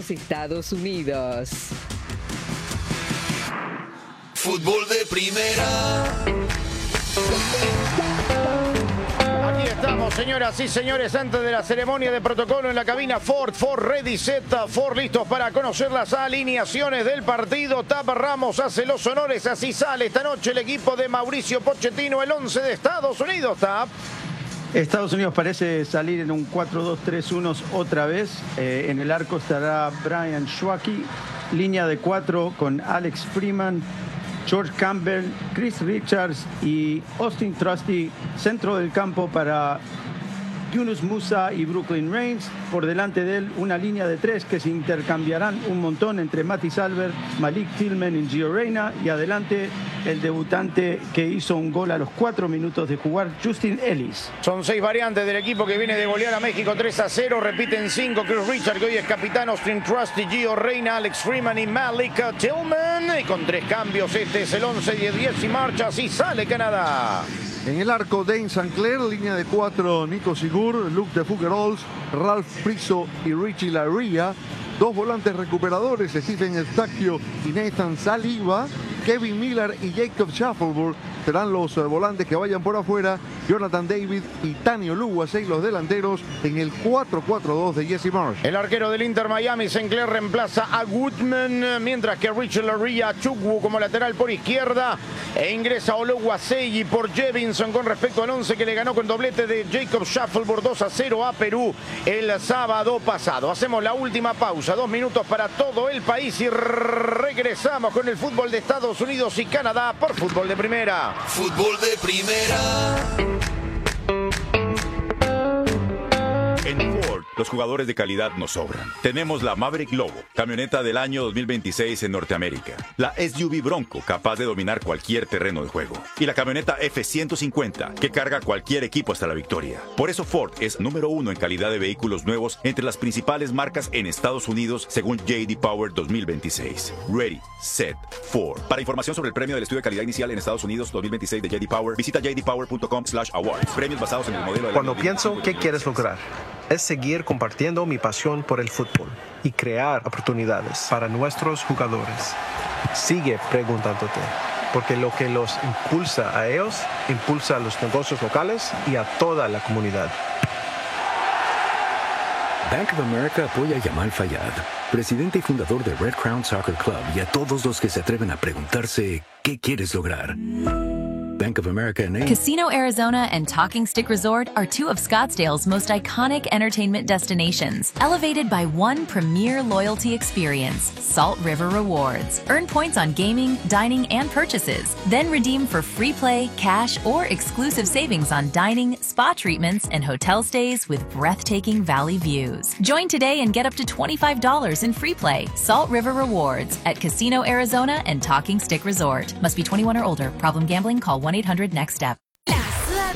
Estados Unidos. Fútbol de primera. Aquí estamos, señoras y señores, antes de la ceremonia de protocolo en la cabina Ford ready, set, Ford listos para conocer las alineaciones del partido. Tapa Ramos hace los honores, así sale esta noche el equipo de Mauricio Pochettino, el 11 de Estados Unidos. Tap. Estados Unidos parece salir en un 4-2-3-1 otra vez. En el arco estará Brian Schwacke, línea de 4 con Alex Freeman, George Campbell, Chris Richards y Austin Trusty, centro del campo para Yunus Musa y Brooklyn Reigns. Por delante de él, una línea de 3 que se intercambiarán un montón entre Matty Albert, Malik Tillman y Gio Reyna. Y adelante, el debutante que hizo un gol a los 4 minutos de jugar, Justin Ellis. Son 6 variantes del equipo que viene de golear a México 3-0. Repiten 5, Chris Richards, que hoy es capitán, Austin Trusty, Gio Reyna, Alex Freeman y Malik Tillman. Y con 3 cambios, este es el 11 de 10 y marcha, así sale Canadá. En el arco, Dane Sinclair, línea de 4, Nico Sigur, Luke de Fuggerols, Ralph Priso y Richie Laryea. 2 volantes recuperadores, Stephen Eustaquio y Nathan Saliba. Kevin Miller y Jacob Shuffleboard serán los volantes que vayan por afuera. Jonathan David y Tani Oluwase, los delanteros, en el 4-4-2 de Jesse Marsh. El arquero del Inter Miami, Sinclair, reemplaza a Goodman, mientras que Richard Laryea Chukwu como lateral por izquierda, e ingresa Oluwase por Jevinson con respecto al 11 que le ganó con doblete de Jacob Shuffleboard 2-0 a Perú el sábado pasado. Hacemos la última pausa, 2 minutos para todo el país y regresamos con el fútbol de Estados Unidos y Canadá por Fútbol de Primera. Fútbol de primera. En Ford, los jugadores de calidad nos sobran. Tenemos la Maverick Lobo, camioneta del año 2026 en Norteamérica. La SUV Bronco, capaz de dominar cualquier terreno de juego. Y la camioneta F-150, que carga cualquier equipo hasta la victoria. Por eso Ford es número 1 en calidad de vehículos nuevos entre las principales marcas en Estados Unidos, según J.D. Power 2026. Ready, set, Ford. Para información sobre el premio del estudio de calidad inicial en Estados Unidos 2026 de J.D. Power, visita jdpower.com/awards. Premios basados en el modelo de... Cuando pienso, ¿qué quieres lograr? Es seguir compartiendo mi pasión por el fútbol y crear oportunidades para nuestros jugadores. Sigue preguntándote, porque lo que los impulsa a ellos, impulsa a los negocios locales y a toda la comunidad. Bank of America apoya a Yamal Fayad, presidente y fundador de Red Crown Soccer Club, y a todos los que se atreven a preguntarse ¿qué quieres lograr? Bank of America and Casino Arizona and Talking Stick Resort are 2 of Scottsdale's most iconic entertainment destinations, elevated by one premier loyalty experience, Salt River Rewards. Earn points on gaming, dining, and purchases. Then redeem for free play, cash, or exclusive savings on dining, spa treatments, and hotel stays with breathtaking valley views. Join today and get up to $25 in free play. Salt River Rewards at Casino Arizona and Talking Stick Resort. Must be 21 or older. Problem gambling? Call 1-800-NEXT-STEP.